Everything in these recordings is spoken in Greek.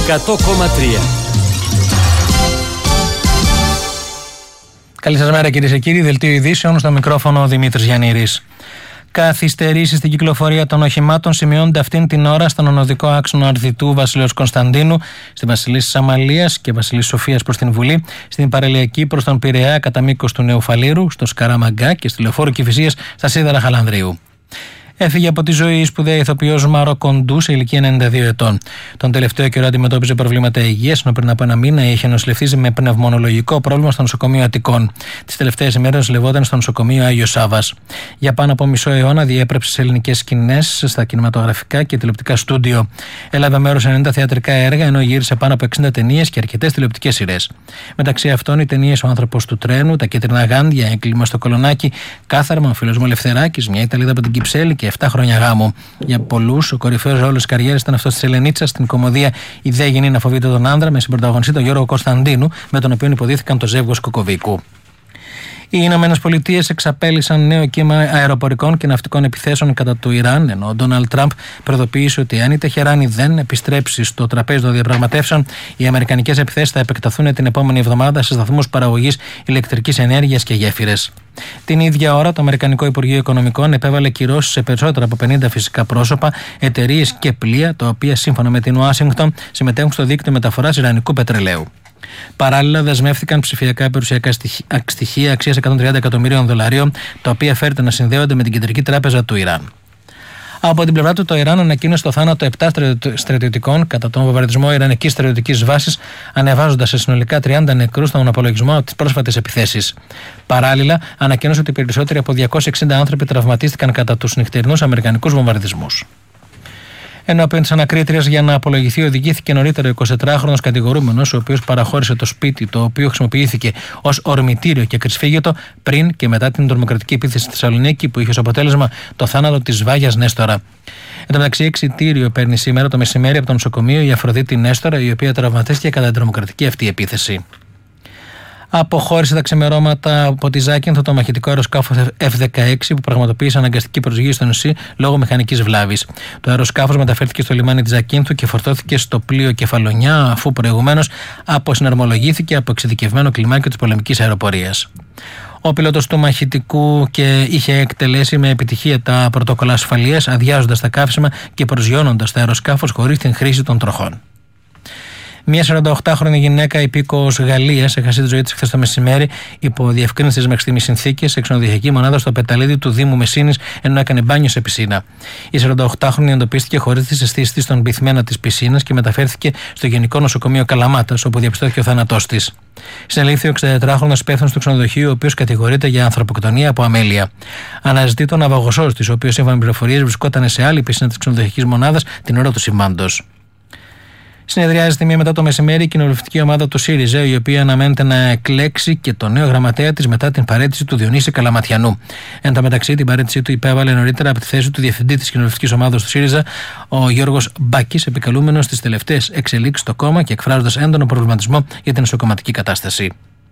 100,3. Καλή σας μέρα κυρίες και κύριοι, δελτίο ειδήσεων, στο μικρόφωνο ο Δημήτρης Γιαννήρης. Καθυστερήσεις στην κυκλοφορία των οχημάτων σημειώνονται αυτήν την ώρα στον ονοδικό άξονα Αρδιτού Βασιλέως Κωνσταντίνου, στη Βασιλίσσης Αμαλίας και Βασιλίσσης Σοφίας προς την Βουλή, στην παραλιακή προς τον Πειραιά κατά μήκος του Νέου Φαλήρου, στο Σκαραμαγκά και στη Λεωφόρο Κηφισίας στα Σίδερα Χαλανδρίου. Έφυγε από τη ζωή η σπουδαία ηθοποιός Μάρο Κοντού σε ηλικία 92 ετών. Τον τελευταίο καιρό αντιμετώπιζε προβλήματα υγείας, ενώ πριν από ένα μήνα είχε νοσηλευτεί με πνευμονολογικό πρόβλημα στο νοσοκομείο Αττικών. Τις τελευταίες ημέρες νοσηλευόταν στο νοσοκομείο Άγιος Σάββας. Για πάνω από μισό αιώνα διέπρεψε σε ελληνικές σκηνές, στα κινηματογραφικά και τηλεοπτικά στούντιο. Έλαβε μέρος σε 90 θεατρικά έργα, ενώ γύρισε πάνω από 60 ταινίες και αρκετές τηλεοπτικές σειρές. Μεταξύ αυτών οι ταινίες Ο άνθρωπος του τρένου, Τα κίτρινα γάντια, Έγκλημα στο Κολονάκι, Κάθαρμα, Ο φίλος μου Ελευθεράκης, Μια Ιταλίδα από την Κυψέλη και 7 χρόνια γάμου. Για πολλούς, ο κορυφαίος όλες τις καριέρες ήταν αυτός της Ελενίτσας στην κομμωδία «Η δε γυνή να φοβείται τον άντρα» με συμπρωταγωνιστή τον Γιώργο Κωνσταντίνου, με τον οποίο υποδίθηκαν το ζεύγος Κοκοβίκου. Οι Ηνωμένες Πολιτείες εξαπέλυσαν νέο κύμα αεροπορικών και ναυτικών επιθέσεων κατά του Ιράν, ενώ ο Ντόναλντ Τραμπ προειδοποίησε ότι αν η Τεχεράνη δεν επιστρέψει στο τραπέζι των διαπραγματεύσεων, οι αμερικανικές επιθέσεις θα επεκταθούν την επόμενη εβδομάδα σε σταθμούς παραγωγής ηλεκτρικής ενέργειας και γέφυρες. Την ίδια ώρα, το Αμερικανικό Υπουργείο Οικονομικών επέβαλε κυρώσεις σε περισσότερα από 50 φυσικά πρόσωπα, εταιρείες και πλοία, τα οποία σύμφωνα με την Ουάσιγκτον συμμετέχουν στο δίκτυο μεταφοράς Ιρανικού πετρελαίου. Παράλληλα, δεσμεύτηκαν ψηφιακά περιουσιακά στοιχεία αξίας $130 εκατομμυρίων, τα οποία φέρεται να συνδέονται με την κεντρική τράπεζα του Ιράν. Από την πλευρά του, το Ιράν ανακοίνωσε το θάνατο 7 στρατιωτικών κατά τον βομβαρδισμό ιρανικής στρατιωτικής βάσης, ανεβάζοντας σε συνολικά 30 νεκρούς στον απολογισμό από τις πρόσφατες επιθέσεις. Παράλληλα, ανακοίνωσε ότι περισσότεροι από 260 άνθρωποι τραυματίστηκαν κατά τους νυχτερινούς αμερικανικούς βομβαρδισμούς. Ενώπιον της ανακρίτριας για να απολογηθεί, οδηγήθηκε νωρίτερα ο 24χρονος κατηγορούμενος, ο οποίος παραχώρησε το σπίτι, το οποίο χρησιμοποιήθηκε ως ορμητήριο και κρυσφύγετο πριν και μετά την τρομοκρατική επίθεση στη Θεσσαλονίκη, που είχε ως αποτέλεσμα το θάνατο της Βάγιας Νέστορα. Εν τω μεταξύ, εξιτήριο παίρνει σήμερα το μεσημέρι από το νοσοκομείο η Αφροδίτη Νέστορα, η οποία τραυματίστηκε κατά την τρομοκρατική αυτή επίθεση. Αποχώρησε τα ξημερώματα από τη Ζάκυνθο το μαχητικό αεροσκάφος F-16 που πραγματοποίησε αναγκαστική προσγείωση στο νησί λόγω μηχανικής βλάβης. Το αεροσκάφος μεταφέρθηκε στο λιμάνι της Ζακίνθου και φορτώθηκε στο πλοίο Κεφαλονιά, αφού προηγουμένως αποσυναρμολογήθηκε από εξειδικευμένο κλιμάκιο της πολεμικής αεροπορίας. Ο πιλότος του μαχητικού και είχε εκτελέσει με επιτυχία τα πρωτόκολλα ασφαλείας, αδειάζοντας τα καύσιμα και προσγειώνοντας το αεροσκάφος χωρίς την χρήση των τροχών. Μια 48χρονη γυναίκα υπήκοος Γαλλίας έχασε τη ζωή της χθες το μεσημέρι υπό διευκρίνηστες μέχρι στιγμής συνθήκες σε ξενοδοχειακή μονάδα στο πεταλίδι του Δήμου Μεσίνης, ενώ έκανε μπάνιο σε πισίνα. Η 48χρονη εντοπίστηκε χωρίς τις αισθήσεις της στον πυθμένα της πισίνας και μεταφέρθηκε στο Γενικό Νοσοκομείο Καλαμάτας, όπου διαπιστώθηκε ο θάνατός της. Συνελήφθη ο 64χρονος υπεύθυνος του ξενοδοχείου, ο οποίος κατηγορείται για ανθρωποκτονία από αμέλεια. Αναζητεί τον ναυαγοσός της, ο οποίος σύμφωνα με πληροφορίες βρισκόταν σε άλλη πισίνα της ξενοδοχειακής μονάδας την ώρα του συμβάντος. Συνεδριάζεται μία μετά το μεσημέρι η κοινοβουλευτική ομάδα του ΣΥΡΙΖΑ, η οποία αναμένεται να εκλέξει και το νέο γραμματέα της μετά την παραίτηση του Διονύση Καλαματιανού. Εν τω μεταξύ, την παραίτησή του υπέβαλε νωρίτερα από τη θέση του διευθυντή της κοινοβουλευτικής ομάδας του ΣΥΡΙΖΑ, ο Γιώργος Μπάκης, επικαλούμενος στις τελευταίες εξελίξεις στο κόμμα και εκφράζοντας έντονο προβληματισμό για την εσωκομματική κατάσταση.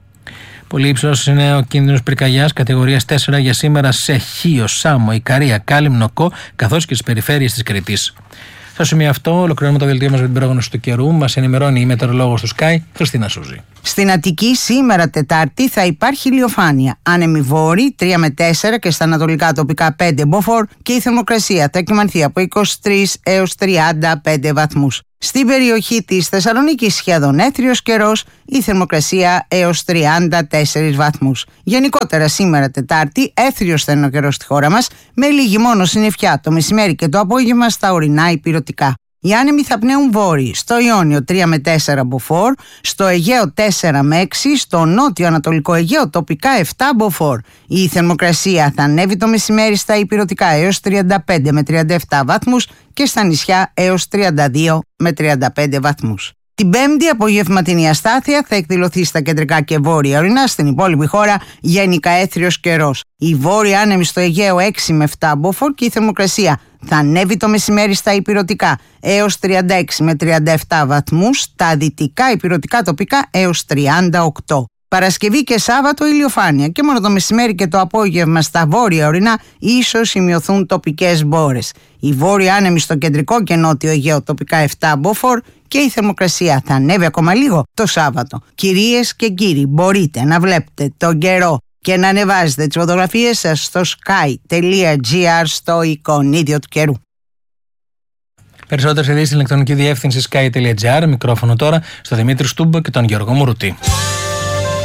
Πολύ υψηλός είναι ο κίνδυνος πυρκαγιάς κατηγορίας 4 για σήμερα σε Χίο, Σάμο, Ικαρία, Κάλυμνο, Κο, καθώς και στις περιφέρειες της Κρήτης. Στο σημείο αυτό, ολοκληρώνουμε το δελτίο μας με την πρόγνωση του καιρού. Μας ενημερώνει η μετεωρολόγος του Sky, Χριστίνα Σούζη. Στην Αττική σήμερα Τετάρτη θα υπάρχει ηλιοφάνεια. Άνεμοι βόρειοι 3 με 4 και στα ανατολικά τοπικά 5 μποφόρ και η θερμοκρασία θα κυμανθεί από 23 έως 35 βαθμούς. Στην περιοχή της Θεσσαλονίκης σχεδόν έθριος καιρός, η θερμοκρασία έως 34 βαθμούς. Γενικότερα σήμερα Τετάρτη έθριος θα είναι ο καιρός στη χώρα μας, με λίγη μόνο συννεφιά το μεσημέρι και το απόγευμα στα ορεινά ηπειρωτικά. Οι άνεμοι θα πνέουν βόρειοι, στο Ιόνιο 3 με 4 μποφόρ, στο Αιγαίο 4 με 6, στο νότιο Ανατολικό Αιγαίο τοπικά 7 μποφόρ. Η θερμοκρασία θα ανέβει το μεσημέρι στα ηπειρωτικά έως 35 με 37 βαθμούς και στα νησιά έως 32 με 35 βαθμούς. Την Πέμπτη, απογευματινή αστάθεια θα εκδηλωθεί στα κεντρικά και βόρεια ορεινά, στην υπόλοιπη χώρα γενικά έθριος καιρός. Η βόρεια άνεμη στο Αιγαίο 6 με 7 μποφόρ και η θερμοκρασία θα ανέβει το μεσημέρι στα ηπειρωτικά έως 36 με 37 βαθμούς, στα δυτικά ηπειρωτικά τοπικά έως 38. Παρασκευή και Σάββατο ηλιοφάνεια και μόνο το μεσημέρι και το απόγευμα στα βόρεια ορεινά ίσως σημειωθούν τοπικές μπόρες. Η βόρεια άνεμη στο κεντρικό και νότιο Αιγαίο τοπικά 7 μποφόρ και η θερμοκρασία θα ανέβει ακόμα λίγο το Σάββατο. Κυρίες και κύριοι, μπορείτε να βλέπετε τον καιρό και να ανεβάζετε τις φωτογραφίες σας στο sky.gr στο εικονίδιο του καιρού. Περισσότερες ειδήσεις στην ηλεκτρονική διεύθυνση sky.gr. Μικρόφωνο τώρα στο Δημήτρη Στούμπο και τον Γιώργο Μουρούτη.